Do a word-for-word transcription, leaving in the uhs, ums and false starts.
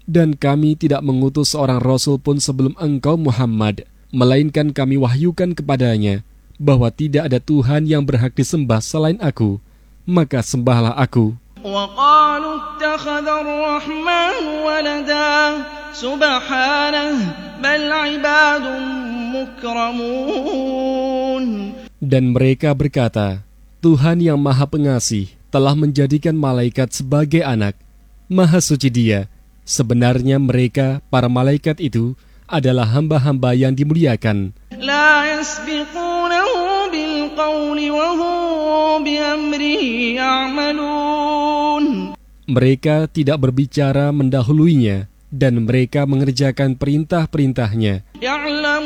Dan kami tidak mengutus seorang Rasul pun sebelum engkau Muhammad, melainkan kami wahyukan kepadanya bahwa tidak ada Tuhan yang berhak disembah selain aku, maka sembahlah aku. وَقَالُوا اتَّخَذَ الرَّحْمَنُ وَلَدًا سُبْحَانَهُ بَلْ عِبَادٌ مُكْرَمُونَ. Dan mereka berkata, Tuhan yang Maha Pengasih telah menjadikan malaikat sebagai anak. Maha suci Dia. Sebenarnya mereka, para malaikat itu, adalah hamba-hamba yang dimuliakan. لا يسبقونه بالقول وهم بأمره يعملون. Mereka tidak berbicara mendahuluinya, dan mereka mengerjakan perintah-perintahnya. يعلم